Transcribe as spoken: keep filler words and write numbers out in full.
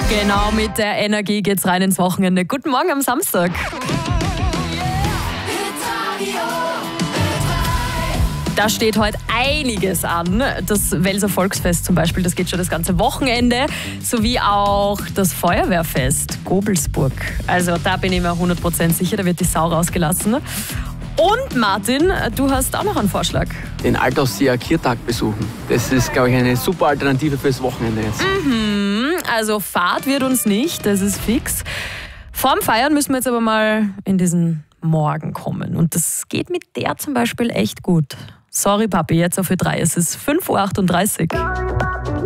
Genau, mit der Energie geht's rein ins Wochenende. Guten Morgen am Samstag. Da steht heute einiges an. Das Welser Volksfest zum Beispiel, das geht schon das ganze Wochenende. Sowie auch das Feuerwehrfest Gobelsburg. Also da bin ich mir hundert Prozent sicher, da wird die Sau rausgelassen. Und Martin, du hast auch noch einen Vorschlag. Den Altaussee Kirtag besuchen. Das ist, glaube ich, eine super Alternative fürs Wochenende jetzt. Mhm, also Fahrt wird uns nicht, das ist fix. Vorm Feiern müssen wir jetzt aber mal in diesen Morgen kommen. Und das geht mit der zum Beispiel echt gut. Sorry Papi, jetzt auf für drei. Es ist fünf Uhr achtunddreißig.